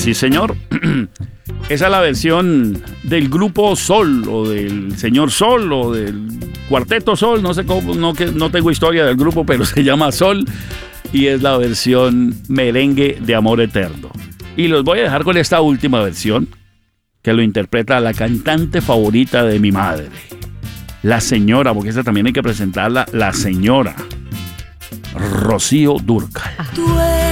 Sí, señor. Esa es la versión del grupo Sol, o del señor Sol, o del cuarteto Sol. No sé cómo, no tengo historia del grupo, pero se llama Sol. Y es la versión merengue de Amor Eterno. Y los voy a dejar con esta última versión, que lo interpreta la cantante favorita de mi madre, la señora, porque esta también hay que presentarla, la señora Rocío Dúrcal.